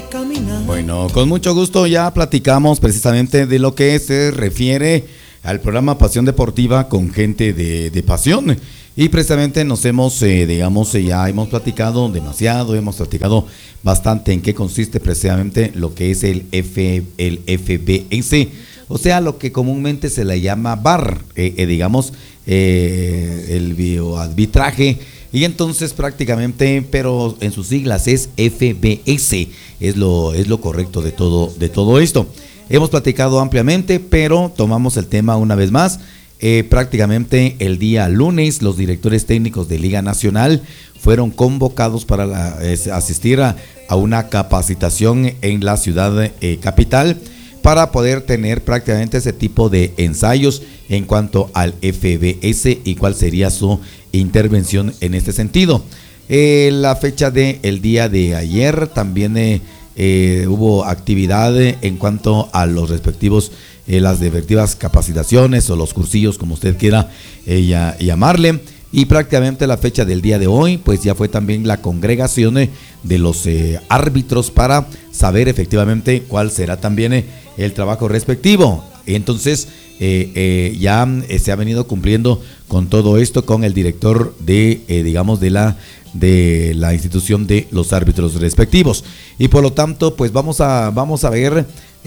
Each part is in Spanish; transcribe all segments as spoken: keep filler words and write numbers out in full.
caminar. Bueno, con mucho gusto ya platicamos precisamente de lo que se refiere al programa Pasión Deportiva con gente de, de pasión. Y precisamente nos hemos, eh, digamos, eh, ya hemos platicado demasiado, hemos platicado bastante en qué consiste precisamente lo que es el F, el F B S, o sea, lo que comúnmente se le llama V A R, eh, eh, digamos, eh, el bioarbitraje. Y entonces prácticamente, pero en sus siglas es F B S, es lo, es lo correcto de todo, de todo esto. Hemos platicado ampliamente, pero tomamos el tema una vez más. Eh, prácticamente el día lunes los directores técnicos de Liga Nacional fueron convocados para la, eh, asistir a, a una capacitación en la ciudad eh, capital para poder tener prácticamente ese tipo de ensayos en cuanto al F B S y cuál sería su intervención en este sentido. Eh, la fecha del día de ayer también eh, eh, hubo actividad en cuanto a los respectivos Eh, las respectivas capacitaciones o los cursillos, como usted quiera eh, ya, llamarle, y prácticamente la fecha del día de hoy pues ya fue también la congregación eh, de los eh, árbitros para saber efectivamente cuál será también eh, el trabajo respectivo. Entonces eh, eh, ya eh, se ha venido cumpliendo con todo esto con el director de eh, digamos de la de la institución de los árbitros respectivos, y por lo tanto pues vamos a vamos a ver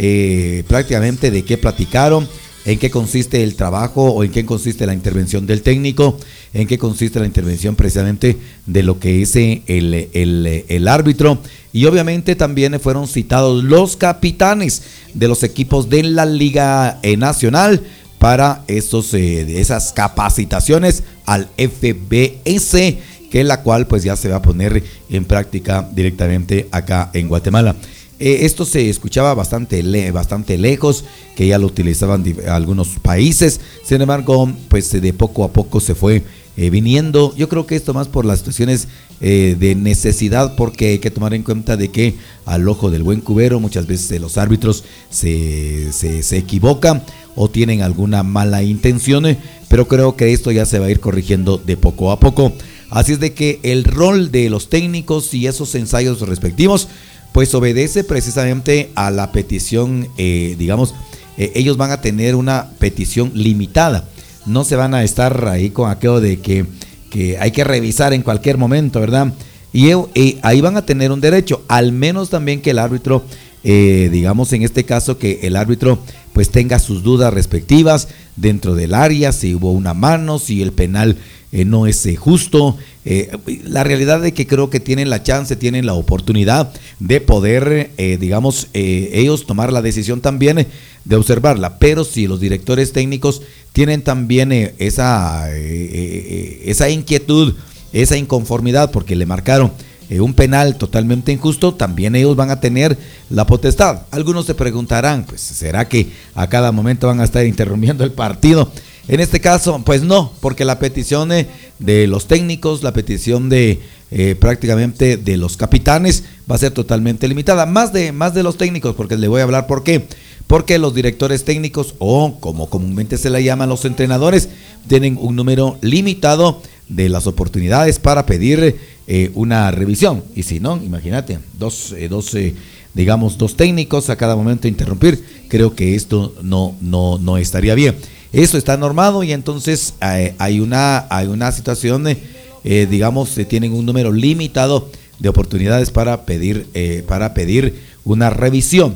eh, prácticamente de qué platicaron, en qué consiste el trabajo o en qué consiste la intervención del técnico, en qué consiste la intervención precisamente de lo que es el, el, el árbitro, y obviamente también fueron citados los capitanes de los equipos de la Liga Nacional para esos, eh, esas capacitaciones al F B S, que la cual pues ya se va a poner en práctica directamente acá en Guatemala. Eh, esto se escuchaba bastante, le, bastante lejos, que ya lo utilizaban algunos países, sin embargo pues de poco a poco se fue eh, viniendo. Yo creo que esto más por las situaciones eh, de necesidad, porque hay que tomar en cuenta de que al ojo del buen cubero muchas veces los árbitros se, se, se equivocan o tienen alguna mala intención, eh, pero creo que esto ya se va a ir corrigiendo de poco a poco. Así es de que el rol de los técnicos y esos ensayos respectivos pues obedece precisamente a la petición, eh, digamos, eh, ellos van a tener una petición limitada, no se van a estar ahí con aquello de que, que hay que revisar en cualquier momento, ¿verdad? Y eh, ahí van a tener un derecho, al menos también que el árbitro, eh, digamos en este caso que el árbitro pues tenga sus dudas respectivas dentro del área, si hubo una mano, si el penal Eh, no es eh, justo. Eh, la realidad de que creo que tienen la chance, tienen la oportunidad de poder, eh, digamos, eh, ellos tomar la decisión también eh, de observarla, pero si los directores técnicos tienen también eh, esa, eh, eh, esa inquietud, esa inconformidad porque le marcaron eh, un penal totalmente injusto, también ellos van a tener la potestad. Algunos se preguntarán, pues, ¿será que a cada momento van a estar interrumpiendo el partido? En este caso, pues no, porque la petición de los técnicos, la petición de eh, prácticamente de los capitanes va a ser totalmente limitada, más de, más de los técnicos, porque le voy a hablar por qué. Porque los directores técnicos, o como comúnmente se le llaman los entrenadores, tienen un número limitado de las oportunidades para pedir eh, una revisión. Y si no, imagínate, dos, eh, dos eh, digamos, dos técnicos a cada momento interrumpir, creo que esto no, no, no estaría bien. Eso está normado y entonces eh, hay una hay una situación, eh, eh, digamos, se tienen un número limitado de oportunidades para pedir eh, para pedir una revisión.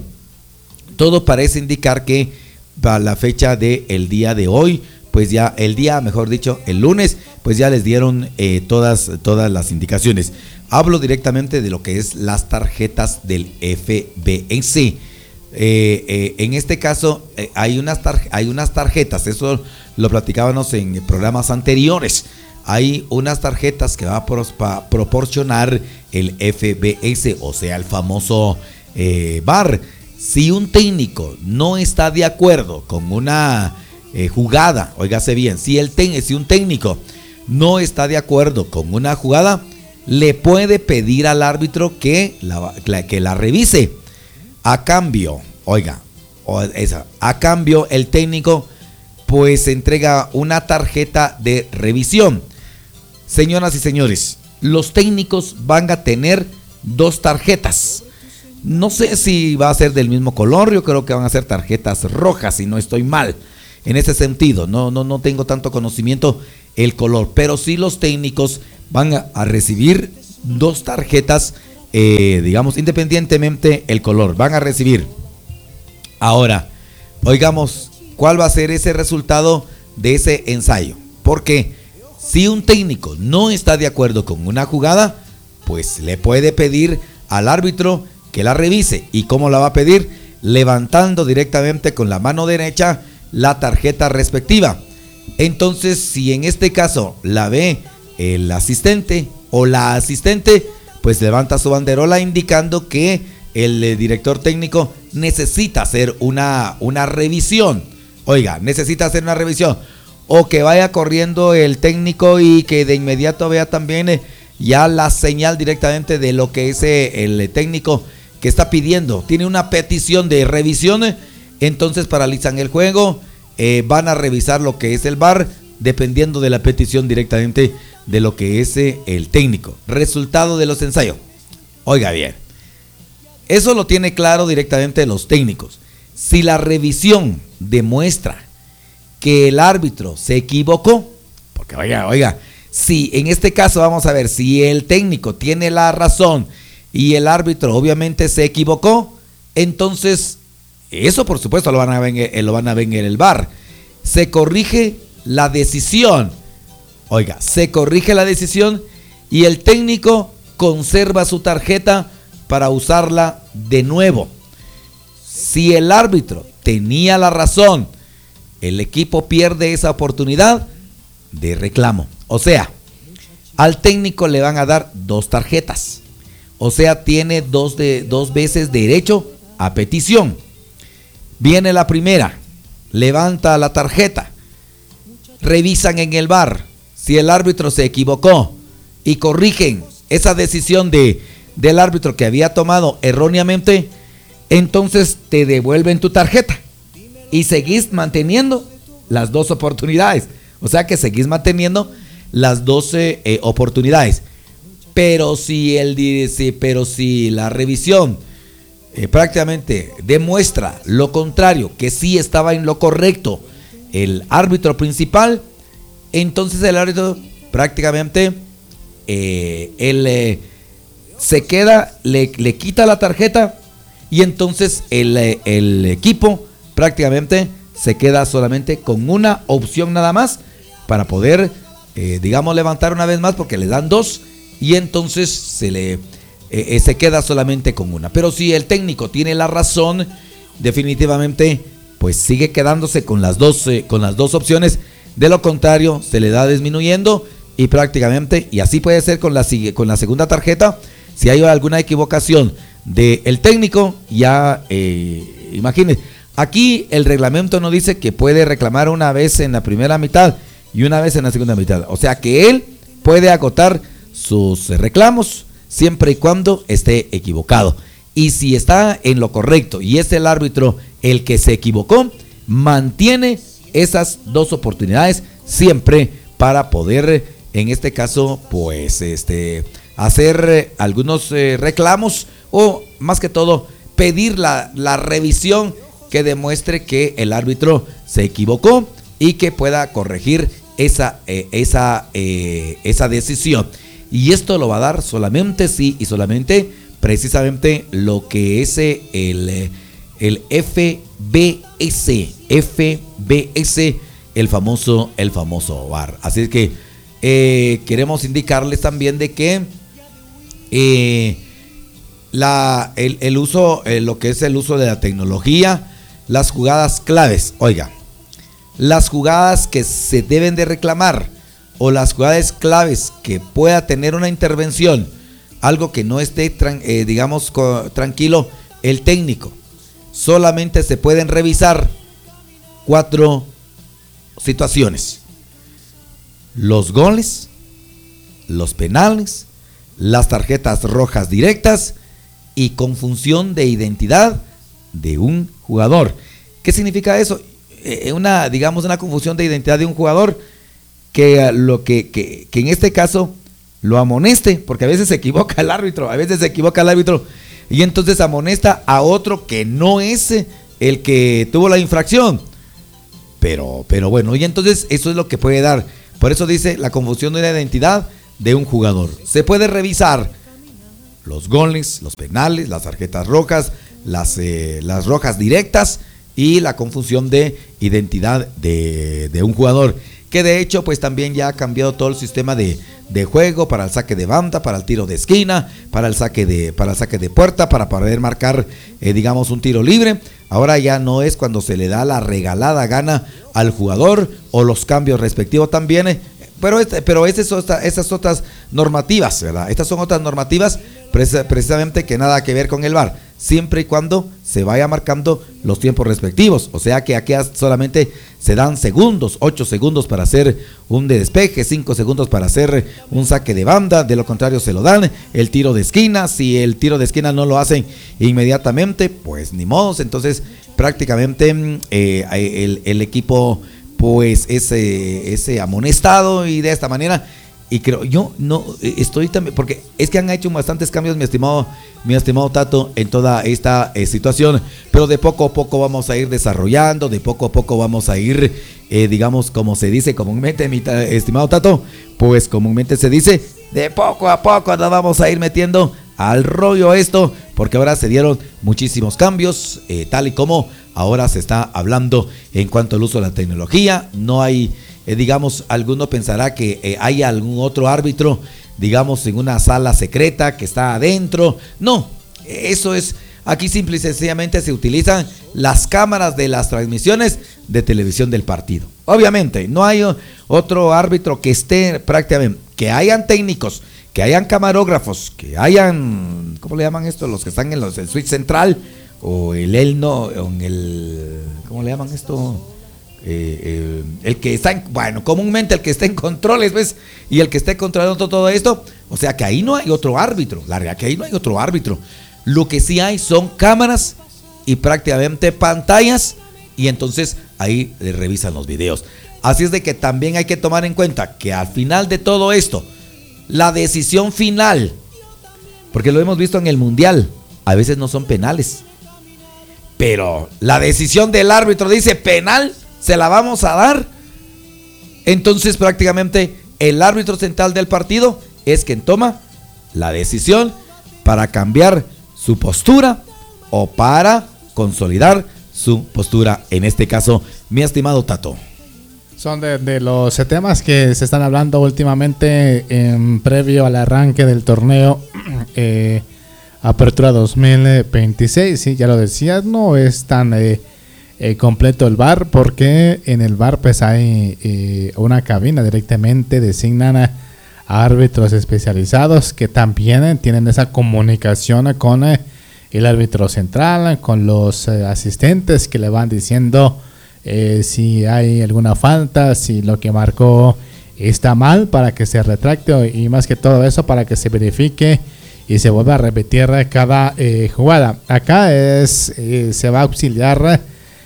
Todo parece indicar que para la fecha del día de hoy, pues ya el día, mejor dicho, el lunes, pues ya les dieron eh, todas todas las indicaciones. Hablo directamente de lo que es las tarjetas del F B S. Eh, eh, en este caso eh, hay, unas tar- hay unas tarjetas, eso lo platicábamos en programas anteriores. Hay unas tarjetas que va a pros- pa- proporcionar el F B S, o sea, el famoso eh, V A R. Si un técnico no está de acuerdo con una eh, jugada, óigase bien, si, el ten- si un técnico no está de acuerdo con una jugada, le puede pedir al árbitro que la, que la revise. A cambio, oiga, esa, a cambio el técnico pues entrega una tarjeta de revisión. Señoras y señores, los técnicos van a tener dos tarjetas. No sé si va a ser del mismo color, yo creo que van a ser tarjetas rojas, si no estoy mal. En ese sentido, no, no, no tengo tanto conocimiento el color, pero sí los técnicos van a, a recibir dos tarjetas, eh, digamos, independientemente el color, van a recibir. Ahora, oigamos, ¿cuál va a ser ese resultado de ese ensayo? Porque si un técnico no está de acuerdo con una jugada, pues le puede pedir al árbitro que la revise. ¿Y cómo la va a pedir? Levantando directamente con la mano derecha la tarjeta respectiva. Entonces, si en este caso la ve el asistente o la asistente, pues levanta su banderola indicando que el eh, director técnico necesita hacer una, una revisión. Oiga, necesita hacer una revisión. O que vaya corriendo el técnico y que de inmediato vea también eh, ya la señal directamente de lo que es eh, el técnico que está pidiendo. Tiene una petición de revisión, eh, entonces paralizan el juego, eh, van a revisar lo que es el V A R, dependiendo de la petición directamente de lo que es eh, el técnico. Resultado de los ensayos. Oiga bien, eso lo tiene claro directamente los técnicos. Si la revisión demuestra que el árbitro se equivocó, porque oiga, oiga, si en este caso vamos a ver, si el técnico tiene la razón y el árbitro obviamente se equivocó, entonces eso por supuesto lo van a ver, lo van a ver en el V A R. Se corrige la decisión, oiga, se corrige la decisión y el técnico conserva su tarjeta para usarla de nuevo. Si el árbitro tenía la razón, el equipo pierde esa oportunidad de reclamo. O sea, al técnico le van a dar dos tarjetas. O sea, tiene dos, de, dos veces derecho a petición. Viene la primera, levanta la tarjeta, revisan en el V A R si el árbitro se equivocó y corrigen esa decisión de, del árbitro que había tomado erróneamente, entonces te devuelven tu tarjeta y seguís manteniendo las dos oportunidades. O sea que seguís manteniendo las doce eh, oportunidades. Pero si el sí, pero si la revisión eh, prácticamente demuestra lo contrario, que sí estaba en lo correcto el árbitro principal, entonces el árbitro prácticamente eh, él, eh, se queda, le, le quita la tarjeta y entonces el, el equipo prácticamente se queda solamente con una opción nada más para poder, eh, digamos, levantar una vez más, porque le dan dos y entonces se le eh, se queda solamente con una. Pero si el técnico tiene la razón, definitivamente pues sigue quedándose con las dos eh, con las dos opciones. De lo contrario, se le da disminuyendo y prácticamente, y así puede ser con la con la segunda tarjeta. Si hay alguna equivocación del técnico, ya eh, imagínense. Aquí el reglamento no dice que puede reclamar una vez en la primera mitad y una vez en la segunda mitad. O sea que él puede agotar sus reclamos siempre y cuando esté equivocado. Y si está en lo correcto y es el árbitro el que se equivocó, mantiene esas dos oportunidades siempre para poder, en este caso, pues este hacer algunos eh, reclamos o más que todo pedir la, la revisión que demuestre que el árbitro se equivocó y que pueda corregir esa, eh, esa, eh, esa decisión. Y esto lo va a dar solamente sí y solamente precisamente lo que es el, el F B S, F B S, el famoso, el famoso V A R. Así es que eh, queremos indicarles también de que eh, la, el, el uso, eh, lo que es el uso de la tecnología, las jugadas claves, oiga, las jugadas que se deben de reclamar o las jugadas claves que pueda tener una intervención, algo que no esté, eh, digamos, co- tranquilo el técnico, solamente se pueden revisar cuatro situaciones: los goles, los penales, las tarjetas rojas directas y confusión de identidad de un jugador. ¿Qué significa eso? Eh, una, digamos, una confusión de identidad de un jugador que lo que, que, que en este caso lo amoneste, porque a veces se equivoca el árbitro, a veces se equivoca el árbitro, y entonces amonesta a otro que no es el que tuvo la infracción. Pero, pero bueno, y entonces eso es lo que puede dar. Por eso dice la confusión de la identidad de un jugador. Se puede revisar los goles, los penales, las tarjetas rojas, las, eh, las rojas directas y la confusión de identidad de, de un jugador. Que de hecho pues también ya ha cambiado todo el sistema de, de juego para el saque de banda, para el tiro de esquina, para el saque de, para el saque de puerta, para poder marcar eh, digamos un tiro libre. Ahora ya no es cuando se le da la regalada gana al jugador o los cambios respectivos también, eh, pero, este, pero esas, esas otras normativas, ¿verdad? Estas son otras normativas precisamente que nada que ver con el V A R, siempre y cuando se vaya marcando los tiempos respectivos, o sea que aquí solamente se dan segundos, ocho segundos para hacer un despeje, cinco segundos para hacer un saque de banda, de lo contrario se lo dan, el tiro de esquina, si el tiro de esquina no lo hacen inmediatamente, pues ni modos, entonces prácticamente eh, el, el equipo pues es, eh, es eh, amonestado y de esta manera. Y creo, yo no estoy también, porque es que han hecho bastantes cambios, mi estimado, mi estimado Tato, en toda esta eh, situación, pero de poco a poco vamos a ir desarrollando, de poco a poco vamos a ir, eh, digamos, como se dice comúnmente, mi ta, estimado Tato, pues comúnmente se dice, de poco a poco nos vamos a ir metiendo al rollo esto, porque ahora se dieron muchísimos cambios, eh, tal y como ahora se está hablando en cuanto al uso de la tecnología, no hay... Eh, digamos, alguno pensará que eh, hay algún otro árbitro, digamos, en una sala secreta que está adentro. No, eso es, aquí simple y sencillamente se utilizan las cámaras de las transmisiones de televisión del partido. Obviamente, no hay otro árbitro que esté prácticamente, que hayan técnicos, que hayan camarógrafos, que hayan, ¿cómo le llaman esto? Los que están en los, el switch central, o el elno, o en el, ¿cómo le llaman esto? Eh, eh, el que está en, bueno, comúnmente el que está en controles, ¿ves? Y el que esté controlando todo esto, o sea que ahí no hay otro árbitro, la realidad que ahí no hay otro árbitro. Lo que sí hay son cámaras y prácticamente pantallas, y entonces ahí le revisan los videos. Así es de que también hay que tomar en cuenta que al final de todo esto, la decisión final, porque lo hemos visto en el mundial, a veces no son penales, pero la decisión del árbitro dice penal, se la vamos a dar. Entonces prácticamente el árbitro central del partido es quien toma la decisión para cambiar su postura o para consolidar su postura, en este caso, mi estimado Tato. Son de, de los temas que se están hablando últimamente en previo al arranque del torneo eh, Apertura dos mil veintiséis. Sí, ya lo decías, no es tan eh, Eh, completo el V A R, porque en el V A R pues hay eh, una cabina directamente, designan a árbitros especializados que también eh, tienen esa comunicación con eh, el árbitro central, con los eh, asistentes que le van diciendo eh, si hay alguna falta, si lo que marcó está mal, para que se retracte, y más que todo eso para que se verifique y se vuelva a repetir cada eh, jugada. Acá es eh, se va a auxiliar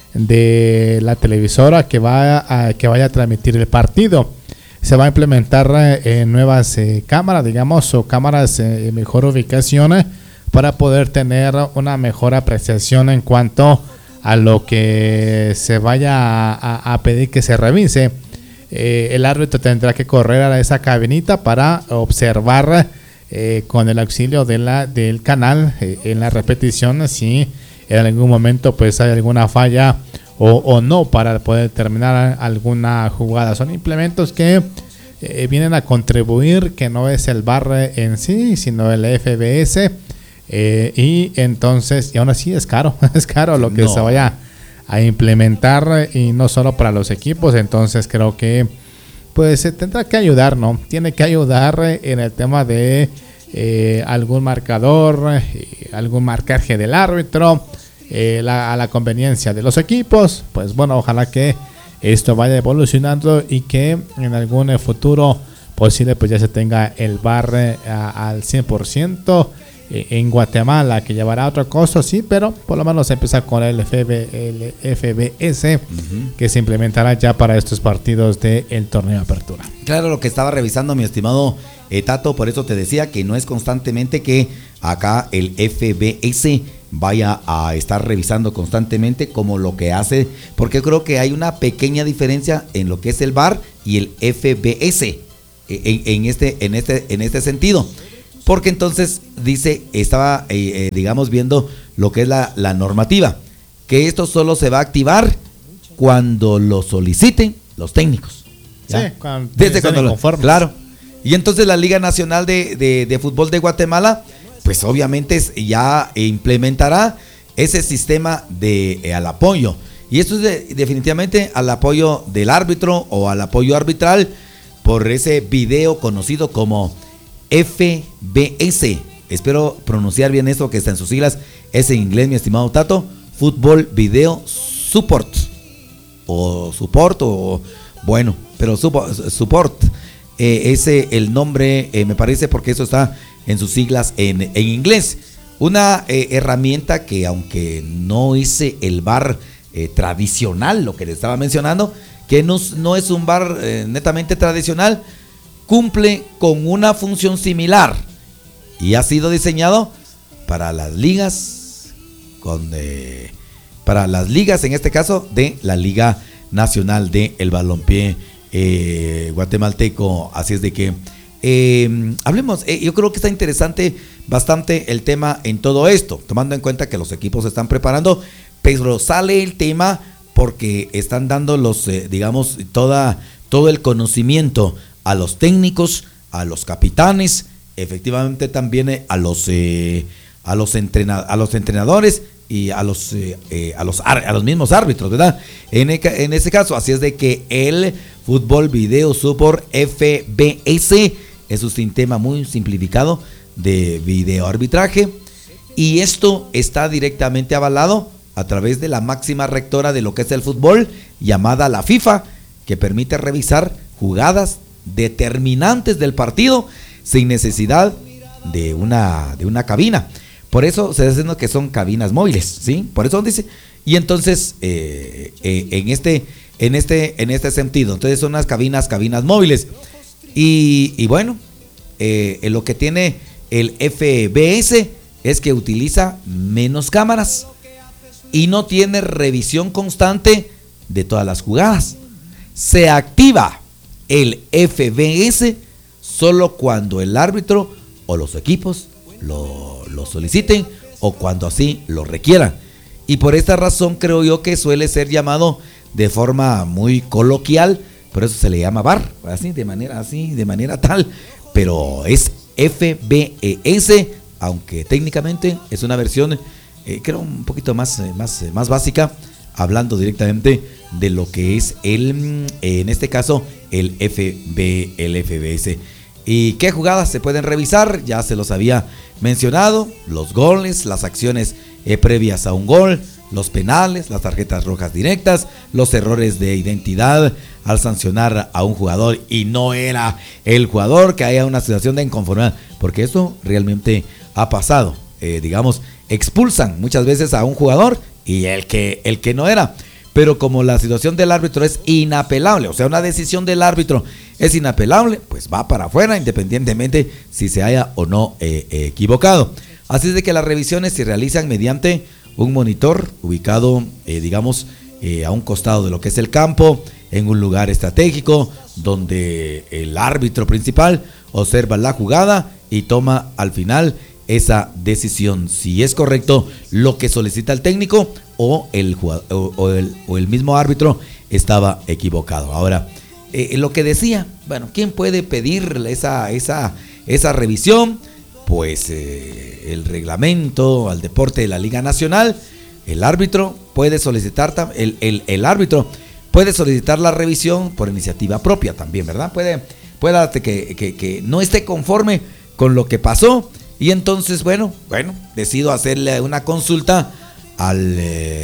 de la televisora que va a, que vaya a transmitir el partido. Se va a implementar eh, nuevas eh, cámaras, digamos, o cámaras eh, en mejor ubicación, eh, para poder tener una mejor apreciación en cuanto a lo que se vaya a, a, a pedir que se revise. Eh, el árbitro tendrá que correr a esa cabinita para observar eh, con el auxilio de la, del canal eh, en la repetición si en algún momento pues hay alguna falla o, o no, para poder terminar alguna jugada. Son implementos que eh, vienen a contribuir, que no es el V A R en sí, sino el F B S, eh, y entonces, y aún así es caro, es caro lo que no. se vaya a implementar, y no solo para los equipos. Entonces creo que pues se tendrá que ayudar, ¿no? Tiene que ayudar en el tema de eh, algún marcador, eh, algún marcaje del árbitro, eh, la, a la conveniencia de los equipos. Pues bueno, ojalá que esto vaya evolucionando y que en algún futuro posible pues ya se tenga el V A R a, al cien por ciento eh, en Guatemala, que llevará otro costo, sí, pero por lo menos empieza con el, F B, el F B S, uh-huh, que se implementará ya para estos partidos del torneo de apertura. Claro, lo que estaba revisando mi estimado eh, Tato, por eso te decía que no es constantemente que acá el F B S vaya a estar revisando constantemente como lo que hace, porque creo que hay una pequeña diferencia en lo que es el V A R y el F B S en, en, este, en, este, en este sentido, porque entonces dice, estaba eh, eh, digamos viendo lo que es la, la normativa, que esto solo se va a activar cuando lo soliciten los técnicos. ¿Ya? Sí, cuando, desde cuando lo, claro. Y entonces la Liga Nacional de, de, de Fútbol de Guatemala, pues obviamente ya implementará ese sistema de eh, al apoyo. Y esto es de, definitivamente al apoyo del árbitro o al apoyo arbitral por ese video conocido como F B S. Espero pronunciar bien esto que está en sus siglas. Es en inglés, mi estimado Tato. Football Video Support. O support o bueno, pero support. Eh, ese el nombre eh, me parece porque eso está en sus siglas en, en inglés. Una eh, herramienta que aunque no hice el V A R eh, tradicional, lo que le estaba mencionando, que no, no es un V A R eh, netamente tradicional, cumple con una función similar y ha sido diseñado para las ligas, con, eh, para las ligas en este caso de la Liga Nacional de el Balompié eh, guatemalteco. Así es de que eh, hablemos, eh, yo creo que está interesante bastante el tema en todo esto, tomando en cuenta que los equipos se están preparando, pero sale el tema porque están dando los, eh, digamos, toda, todo el conocimiento a los técnicos, a los capitanes, efectivamente también eh, a los eh, a los entrena, a los entrenadores y a los eh, eh, a los a los mismos árbitros, ¿verdad? En, el, en ese caso, así es de que el Fútbol Video Support F B S es un sistema muy simplificado de video arbitraje y esto está directamente avalado a través de la máxima rectora de lo que es el fútbol, llamada la FIFA, que permite revisar jugadas determinantes del partido sin necesidad de una, de una cabina. Por eso se está diciendo que son cabinas móviles, ¿sí? Por eso dice. Y entonces, eh, eh, en este, en este, en este sentido, entonces son unas cabinas, cabinas móviles. Y, y bueno, eh, lo que tiene el F B S es que utiliza menos cámaras y no tiene revisión constante de todas las jugadas. Se activa el F B S solo cuando el árbitro o los equipos lo, lo soliciten o cuando así lo requieran. Y por esta razón creo yo que suele ser llamado de forma muy coloquial, por eso se le llama V A R, así de manera así, de manera tal, pero es F B S, aunque técnicamente es una versión eh, creo un poquito más, eh, más, eh, más básica, hablando directamente de lo que es el, en este caso, el F B, el F B S. ¿Y qué jugadas se pueden revisar? Ya se los había mencionado, los goles, las acciones eh, previas a un gol, los penales, las tarjetas rojas directas, los errores de identidad al sancionar a un jugador y no era el jugador, que haya una situación de inconformidad, porque eso realmente ha pasado, eh, digamos, expulsan muchas veces a un jugador y el que, el que no era, pero como la situación del árbitro es inapelable, o sea, una decisión del árbitro es inapelable, pues va para afuera independientemente si se haya o no eh, eh, equivocado. Así es de que las revisiones se realizan mediante un monitor ubicado, eh, digamos, eh, a un costado de lo que es el campo, en un lugar estratégico, donde el árbitro principal observa la jugada y toma al final esa decisión, si es correcto lo que solicita el técnico o el, jugador, o, o el, o el mismo árbitro estaba equivocado. Ahora, eh, lo que decía, bueno, ¿quién puede pedir esa, esa, esa revisión? Pues eh, el reglamento al deporte de la Liga Nacional, el árbitro puede solicitar, el, el, el árbitro puede solicitar la revisión por iniciativa propia también, ¿verdad? Puede, puede que, que, que no esté conforme con lo que pasó y entonces, bueno, bueno, decido hacerle una consulta al,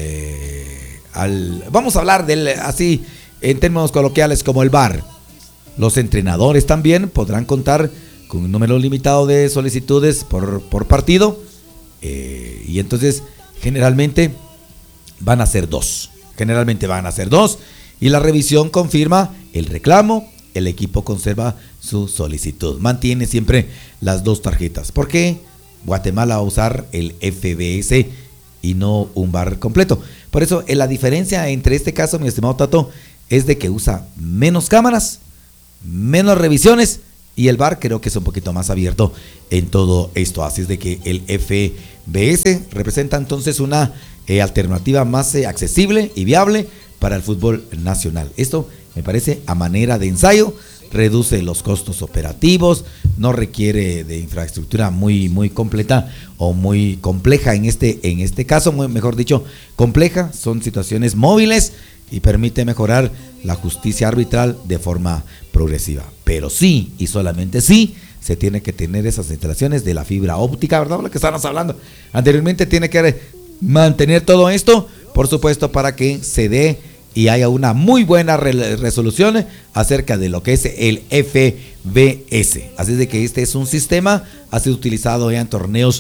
eh, al vamos a hablar del, así, en términos coloquiales, como el V A R. Los entrenadores también podrán contar con un número limitado de solicitudes por, por partido, eh, y entonces generalmente van a ser dos, generalmente van a ser dos, y la revisión confirma el reclamo, el equipo conserva su solicitud, mantiene siempre las dos tarjetas. ¿Por qué? Guatemala va a usar el F B S y no un V A R completo. Por eso, eh, la diferencia entre este caso, mi estimado Tato, es de que usa menos cámaras, menos revisiones, y el V A R creo que es un poquito más abierto en todo esto. Así es de que el F B S representa entonces una eh, alternativa más eh, accesible y viable para el fútbol nacional. Esto me parece a manera de ensayo, reduce los costos operativos, no requiere de infraestructura muy muy completa o muy compleja en este en este caso, muy, mejor dicho, compleja, son situaciones móviles y permite mejorar la justicia arbitral de forma progresiva. Pero sí, y solamente sí, se tiene que tener esas instalaciones de la fibra óptica, ¿verdad? Lo que estábamos hablando anteriormente, tiene que mantener todo esto, por supuesto, para que se dé y haya una muy buena re- resolución acerca de lo que es el F B S. Así de que este es un sistema, ha sido utilizado ya en torneos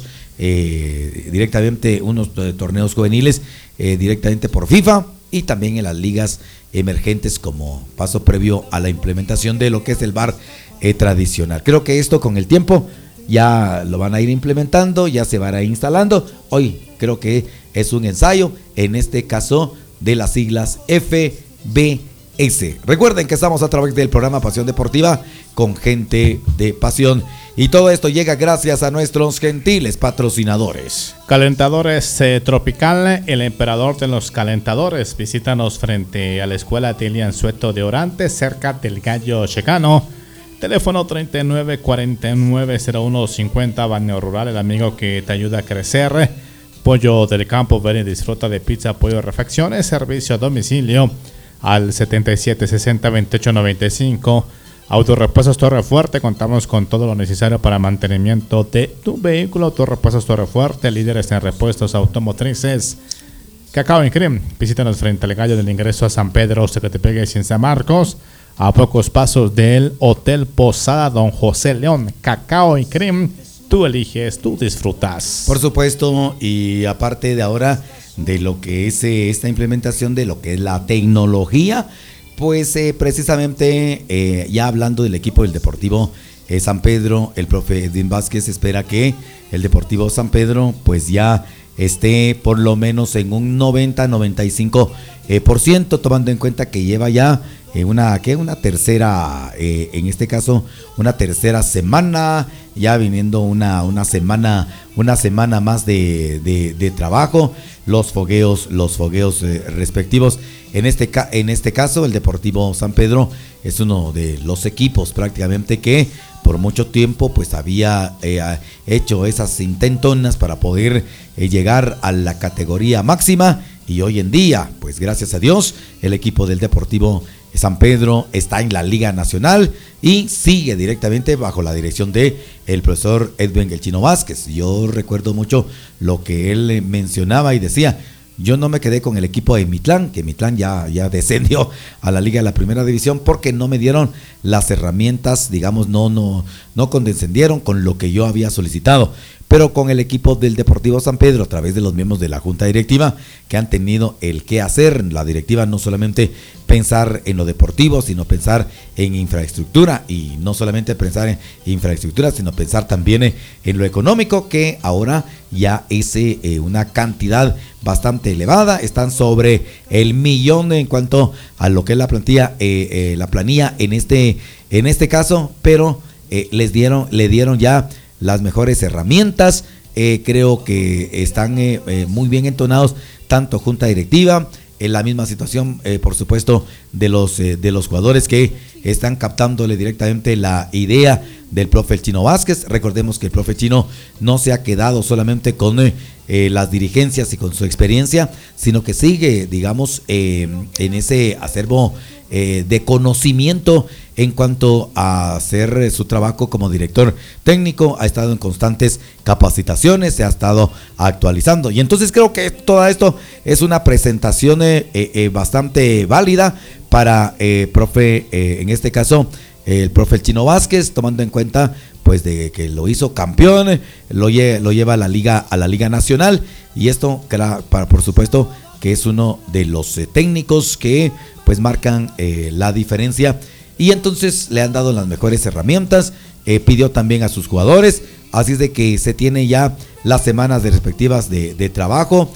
eh, directamente, unos eh, torneos juveniles eh, directamente por FIFA, y también en las ligas emergentes como paso previo a la implementación de lo que es el V A R eh, tradicional. Creo que esto con el tiempo ya lo van a ir implementando, ya se van a ir instalando. Hoy creo que es un ensayo, en este caso de las siglas F B S. Recuerden que estamos a través del programa Pasión Deportiva con gente de pasión, y todo esto llega gracias a nuestros gentiles patrocinadores. Calentadores eh, Tropical, el emperador de los calentadores. Visítanos frente a la escuela Tilian Sueto de Orantes, cerca del Gallo Checano. Teléfono treinta y nueve cuarenta y nueve cero uno cincuenta, Baneo Rural, el amigo que te ayuda a crecer. Pollo del Campo, ven y disfruta de pizza, pollo, refacciones, servicio a domicilio al setenta y siete sesenta veintiocho noventa y cinco. Autorepuestos Torre Fuerte, contamos con todo lo necesario para mantenimiento de tu vehículo. Autorepuestos Torre Fuerte, líderes en repuestos automotrices. Cacao y Cream, visítanos frente al Gallo del ingreso a San Pedro, Zacatepec y San Marcos, a pocos pasos del Hotel Posada Don José León. Cacao y Cream, tú eliges, tú disfrutas. Por supuesto, y aparte de ahora de lo que es eh, esta implementación de lo que es la tecnología, pues eh, precisamente eh, ya hablando del equipo del Deportivo eh, San Pedro, el profe Edwin Vázquez espera que el Deportivo San Pedro pues ya esté por lo menos en un noventa noventa y cinco eh, por ciento, tomando en cuenta que lleva ya eh, una, ¿qué? una tercera, eh, en este caso, una tercera semana, ya viniendo una, una semana, una semana más de, de, de trabajo, los fogueos, los fogueos eh, respectivos. En este, ca- en este caso, el Deportivo San Pedro es uno de los equipos prácticamente que por mucho tiempo pues había eh, hecho esas intentonas para poder eh, llegar a la categoría máxima, y hoy en día, pues gracias a Dios, el equipo del Deportivo San Pedro está en la Liga Nacional y sigue directamente bajo la dirección de el profesor Edwin El Chino Vázquez. Yo recuerdo mucho lo que él mencionaba y decía: yo no me quedé con el equipo de Mitlán, que Mitlán ya, ya descendió a la Liga de la Primera División porque no me dieron las herramientas, digamos, no, no, no condescendieron con lo que yo había solicitado. Pero con el equipo del Deportivo San Pedro, a través de los miembros de la Junta Directiva, que han tenido el qué hacer, la directiva no solamente pensar en lo deportivo, sino pensar en infraestructura, y no solamente pensar en infraestructura, sino pensar también en lo económico, que ahora ya es eh, una cantidad bastante elevada, están sobre el millón en cuanto a lo que es la plantilla, eh, eh, la planilla en este, en este caso, pero eh, les dieron, le dieron ya las mejores herramientas. Eh, creo que están eh, eh, muy bien entonados, tanto junta directiva, en la misma situación, eh, por supuesto, de los, eh, de los jugadores que están captándole directamente la idea del profe El Chino Vázquez. Recordemos que el profe Chino no se ha quedado solamente con eh, eh, las dirigencias y con su experiencia, sino que sigue, digamos, eh, en ese acervo eh, de conocimiento en cuanto a hacer su trabajo como director técnico. Ha estado en constantes capacitaciones, se ha estado actualizando, y entonces creo que todo esto es una presentación eh, eh, bastante válida para eh, profe, eh, en este caso eh, el profe El Chino Vázquez, tomando en cuenta pues de que lo hizo campeón, lo, lle- lo lleva a la liga a la Liga Nacional, y esto para, por supuesto, que es uno de los eh, técnicos que pues marcan eh, la diferencia. Y entonces le han dado las mejores herramientas, eh, pidió también a sus jugadores así es de que se tiene ya las semanas de respectivas de, de trabajo.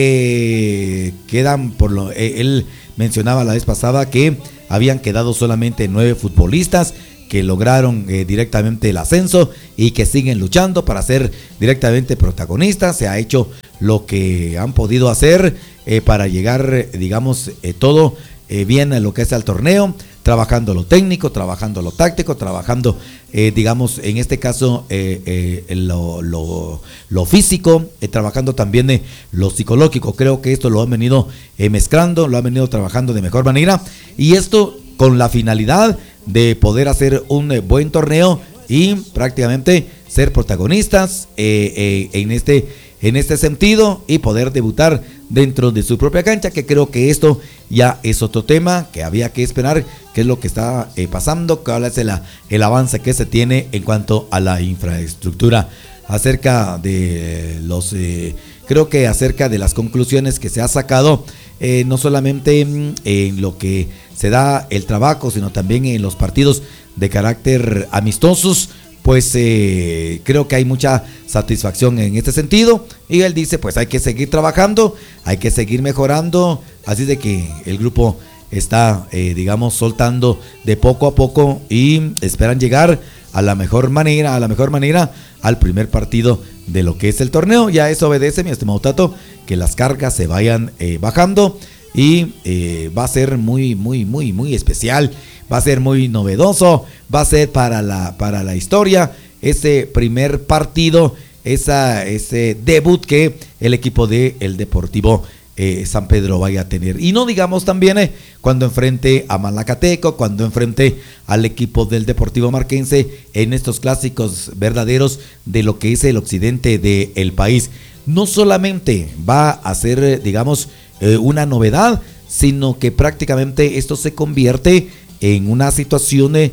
Eh, quedan por lo eh, él mencionaba la vez pasada que habían quedado solamente nueve futbolistas que lograron eh, directamente el ascenso y que siguen luchando para ser directamente protagonistas. Se ha hecho lo que han podido hacer eh, para llegar, digamos, eh, todo eh, bien a lo que es el torneo, trabajando lo técnico, trabajando lo táctico, trabajando, eh, digamos, en este caso, eh, eh, lo, lo, lo físico, eh, trabajando también eh, lo psicológico. Creo que esto lo han venido eh, mezclando, lo han venido trabajando de mejor manera, y esto con la finalidad de poder hacer un eh, buen torneo y prácticamente ser protagonistas eh, eh, en este en este sentido y poder debutar dentro de su propia cancha, que creo que esto ya es otro tema que había que esperar, qué es lo que está eh, pasando, cuál es el, el avance que se tiene en cuanto a la infraestructura, acerca de los eh, creo que acerca de las conclusiones que se ha sacado, eh, no solamente en, en lo que se da el trabajo, sino también en los partidos de carácter amistosos. Pues eh, creo que hay mucha satisfacción en este sentido, y él dice pues hay que seguir trabajando, hay que seguir mejorando, así de que el grupo está eh, digamos soltando de poco a poco y esperan llegar a la mejor manera, a la mejor manera al primer partido de lo que es el torneo. Ya eso obedece, mi estimado Tato, que las cargas se vayan eh, bajando, y eh, va a ser muy muy muy muy especial. Va a ser muy novedoso, va a ser para la, para la historia ese primer partido, esa, ese debut que el equipo de el Deportivo eh, San Pedro vaya a tener. Y no digamos también eh, cuando enfrente a Malacateco, cuando enfrente al equipo del Deportivo Marquense en estos clásicos verdaderos de lo que es el occidente del país. No solamente va a ser, digamos, eh, una novedad, sino que prácticamente esto se convierte en una situación de,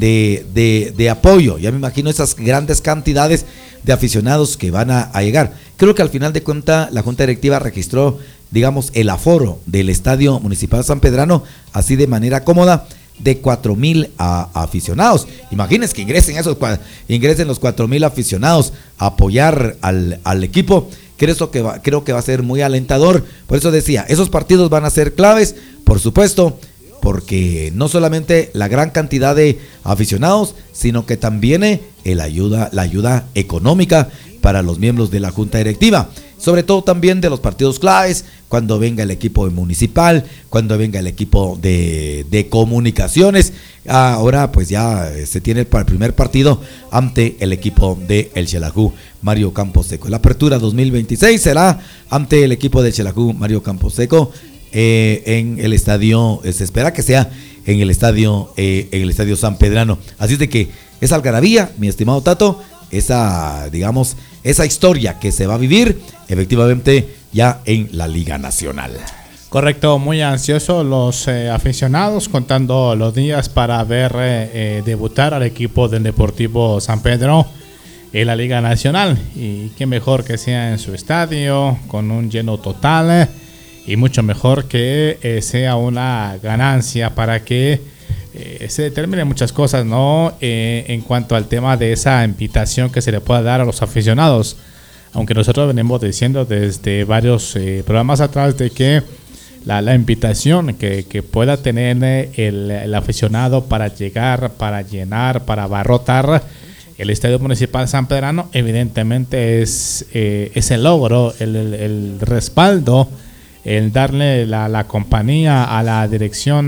de, de apoyo. Ya me imagino esas grandes cantidades de aficionados que van a, a llegar. Creo que al final de cuentas la Junta Directiva registró, digamos, el aforo del Estadio Municipal Sanpedrano así de manera cómoda, de cuatro mil aficionados. Imagínense que ingresen esos ingresen los cuatro mil aficionados a apoyar al, al equipo. Creo que, va, creo que va a ser muy alentador. Por eso decía, esos partidos van a ser claves, por supuesto, porque no solamente la gran cantidad de aficionados, sino que también el ayuda, la ayuda económica para los miembros de la Junta Directiva, sobre todo también de los partidos claves, cuando venga el equipo municipal, cuando venga el equipo de, de comunicaciones. Ahora pues ya se tiene para el primer partido ante el equipo de el Xelajú Mario Camposeco. La apertura dos mil veintiséis será ante el equipo del Xelajú Mario Camposeco, Eh, en el estadio, eh, se espera que sea en el estadio eh, en el estadio Sanpedrano. Así es de que esa algarabía, mi estimado Tato, esa, digamos, esa historia que se va a vivir efectivamente ya en la Liga Nacional. Correcto, muy ansiosos los eh, aficionados, contando los días para ver eh, eh, debutar al equipo del Deportivo San Pedro en la Liga Nacional, y qué mejor que sea en su estadio con un lleno total. Y mucho mejor que eh, sea una ganancia para que eh, se determinen muchas cosas, ¿no? Eh, en cuanto al tema de esa invitación que se le pueda dar a los aficionados. Aunque nosotros venimos diciendo desde varios eh, programas atrás de que la, la invitación que, que pueda tener el, el aficionado para llegar, para llenar, para abarrotar el Estadio Municipal Sanpedrano, evidentemente es, eh, es el logro, el, el, el respaldo, el darle la, la compañía a la dirección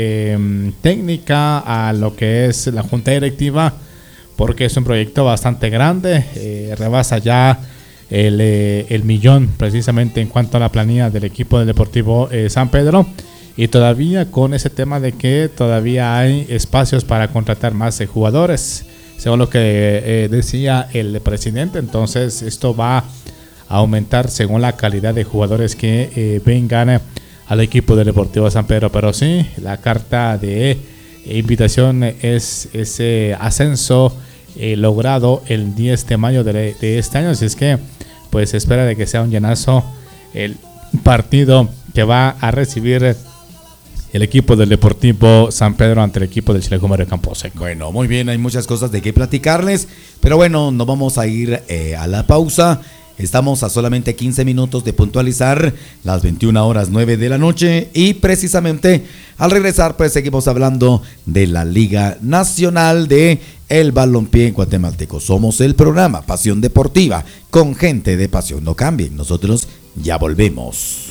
eh, técnica, a lo que es la Junta Directiva, porque es un proyecto bastante grande, eh, rebasa ya el, eh, el millón precisamente en cuanto a la planilla del equipo del Deportivo eh, San Pedro, y todavía con ese tema de que todavía hay espacios para contratar más eh, jugadores, según lo que eh, decía el presidente. Entonces esto va aumentar según la calidad de jugadores que eh, vengan eh, al equipo del Deportivo San Pedro. Pero sí, la carta de eh, invitación es ese ascenso eh, logrado el diez de mayo de, de este año. Así es que pues se espera de que sea un llenazo el partido que va a recibir el equipo del Deportivo San Pedro ante el equipo del Silajú Mario Camposeco. Bueno, muy bien, hay muchas cosas de qué platicarles, pero bueno, nos vamos a ir eh, a la pausa. Estamos a solamente quince minutos de puntualizar las veintiuna horas nueve de la noche y precisamente al regresar pues seguimos hablando de la Liga Nacional de el Balompié Guatemalteco. Somos el programa Pasión Deportiva con gente de pasión. No cambien, nosotros ya volvemos.